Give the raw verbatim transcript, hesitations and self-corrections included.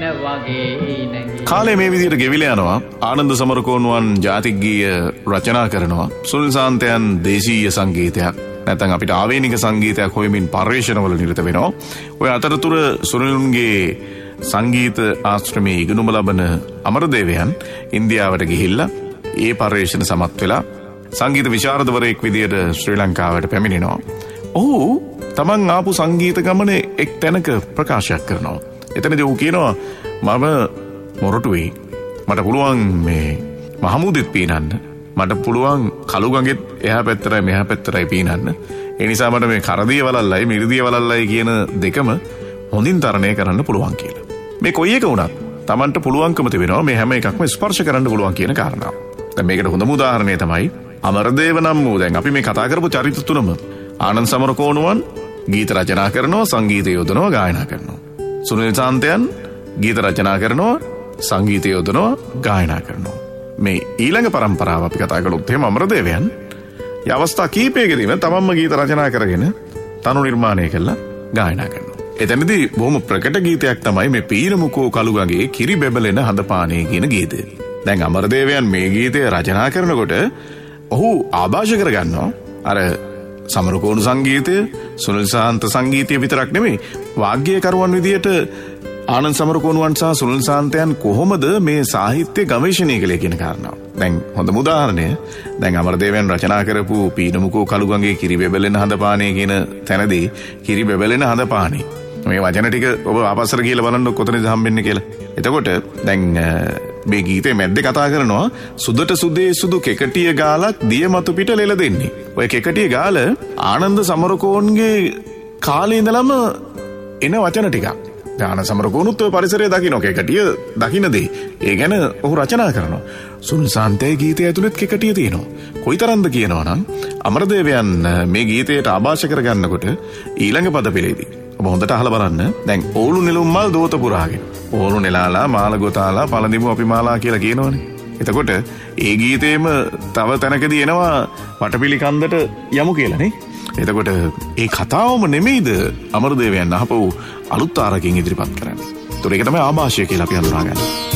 කාලේ මේ විදිහට ගෙවිලා යනවා. ආනන්ද සමරකෝණුවන් ජාතික ගීය රචනා කරනවා. සුනිල් සාන්තයන් දේශීය සංගීතයක් නැත්නම් අපිට ආවේනික සංගීතයක් හොයමින් පර්යේෂණවල නිරත වෙනවා. ඔය අතරතුර සුනිල්ගේ සංගීත ආශ්‍රමයේ ඉගෙනුම ලබන අමරදේවයන් ඉන්දියාවට ගිහිල්ලා ඒ පර්යේෂණ සමත් වෙලා සංගීත විශාරදවරයෙක් විදියට ශ්‍රී ලංකාවට පැමිණෙනවා. ඔහු තමන් ආපු සංගීත ගමනේ එක් තැනක ප්‍රකාශයක් කරනවා. එතනදී ඔහු කියනවා මම මොරටුවේ මට පුළුවන් මේ මහමුදෙත් පීනන්න. මට පුළුවන් කළුගඟෙත් එහා පැත්තරයි මෙහා පැත්තරයි පීනන්න. ඒ නිසා මට මේ කරදිය වලල්ලයි මිරිදිය වලල්ලයි කියන දෙකම හොඳින් තරණය කරන්න පුළුවන් කියලා. මේ කොයි එක වුණත් Tamanට පුළුවන්කම තිබෙනවා මේ හැම එකක්ම ස්පර්ශ කරන්න පුළුවන් කියන කාරණාව. දැන් මේකට හොඳම උදාහරණය තමයි අමරදේව නම් වූ දැන් අපි මේ කතා කරපු චරිත තුනම ආනන්ද සමරකෝණුවන් ගීත රචනා කරනවා, සංගීත යොදනවා, ගායනා කරනවා. සුනිල් සාන්තයන් ගීත රචනා කරනවා, සංගීත යොදනවා, ගායනා කරනවා. මේ ඊළඟ પરම්පරාව අපි කතා කළොත් එහෙම අමරදේවයන් ඒ අවස්ථා කීපයකදීම තමන්ම ගීත රචනා කරගෙන තනු නිර්මාණය කළා ගායනා කරනවා. එතනදී බොහොම ප්‍රකට ගීතයක් තමයි මේ පීරමුකෝ කළුගඟේ කිරි බෙබලෙන හඳපානේ කියන ගීතය. දැන් අමරදේවයන් මේ ගීතය රචනා කරනකොට ඔහු ආభాෂ කරගන්නවා අර සමරකෝණු සංගීතය, සුනිල් සාන්ත සංගීතය විතරක් නෙමෙයි වාග්ගයකරුවන් විදියට ආනන්ද සමරකෝණුවන් සහ සුනිල් සාන්තයන් කොහොමද මේ සාහිත්‍ය ගවේෂණය කළේ කියන කාරණාව. දැන් හොඳම උදාහරණය දැන් අමරදේවයන් රචනා කරපු පීනමුකෝ කළුගඟේ කිරි බෙබලෙන හඳපානේ කියන තැනදී කිරි බෙබලෙන හඳපානේ මේ වචන ටික ඔබ ආපස්සට කියලා බලන්න කොතනද හම්බෙන්නේ කියලා. එතකොට දැන් මේ ගීතේ මැද්දේ කතා කරනවා සුදට සුදේ සුදු කෙකටිය ගාලක් දිය මතු පිට ලෙල දෙන්නේ. ඔය කෙකටිය ගාල ආනන්ද සමරකෝන්ගේ කාලේ ඉඳලම එන වචන ටිකක්. ආනන්ද සමරකෝනුත් ඔය පරිසරය දකින්න කෙකටිය දකින්නදී ඒ ගැන ඔහු රචනා කරනවා. සුනිල් සාන්තේ ගීතය ඇතුළෙත් කෙකටිය තියෙනවා. කොයිතරම්ද කියනවනම් අමරදේවයන් මේ ගීතයට ආభాෂ කරගන්නකොට ඊළඟ පද පෙළේදී ඔබ හොඳට අහලා බලන්න. දැන් ඕලු නෙළුම් මල් දෝත පුරාගෙන ඕලු නෙලාලා මාල ගොතාලා පළඳිමු අපි මාලා කියලා කියනවනේ. එතකොට ඒ ගීතේම තව තැනකදී එනවා වටපිලි කන්දට යමු කියලා නේ. එතකොට ඒ කතාවම නෙමෙයිද අමරදේවයන් අහපු අලුත් ආරකින් ඉදිරිපත් කරන්නේ. ඒතර ඒක තමයි ආభాෂය කියලා අපි හඳුනාගන්නේ.